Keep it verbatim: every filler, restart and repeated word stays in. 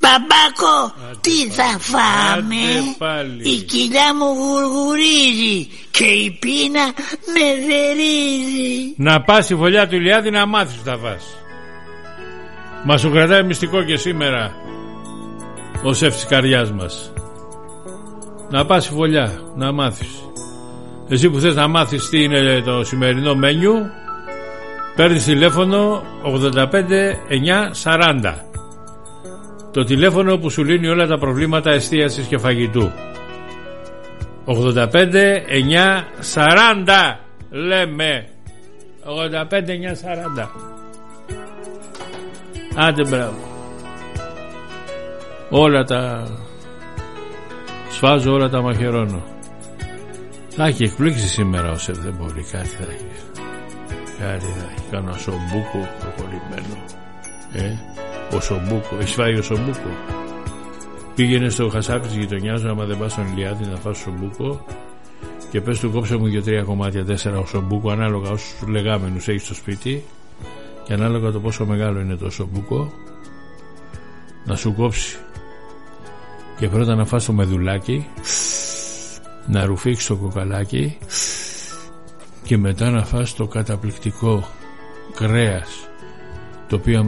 Μπαμπάκο, Άντε τι πάλι. θα φάμε? Η κοιλιά μου γουργουρίζει και η πείνα με δερίζει. Να πας στη φωλιά του Ηλιάδη να μάθεις που θα φας. Μας σου κρατάει μυστικό και σήμερα ο σεφ της καρδιάς μας. Να πας στη φωλιά να μάθεις. Εσύ που θες να μάθεις τι είναι το σημερινό μένιου, παίρνεις τηλέφωνο ογδόντα πέντε εννιά σαράντα. Το τηλέφωνο που σου λύνει όλα τα προβλήματα εστίασης και φαγητού. ογδόντα πέντε εννιά σαράντα λέμε. ογδόντα πέντε εννιά σαράντα. Άντε μπράβο. Όλα τα σφάζω, όλα τα μαχαιρώνω. Θα έχει εκπλήξει σήμερα ο σεφ, δεν μπορεί, κάτι θα έχει. Κάτι θα έχει. Κάνω ένα σομπούκο προχωρημένο. Ε, ο σομπούκο. Έχεις φάει ο σομπούκο? Πήγαινε στο χασάπι της γειτονιάς, άμα δεν πας στον Ηλιάδη να φας σομπούκο, και πες του κόψε μου και τρία κομμάτια, τέσσερα ο σομπούκο, ανάλογα όσους λεγάμενους έχεις στο σπίτι και ανάλογα το πόσο μεγάλο είναι το σομπούκο, να σου κόψει. Και πρώτα να φας το μεδουλάκι, να ρουφήξεις το κοκαλάκι, και μετά να φας το καταπληκτικό κρέας, το οποίο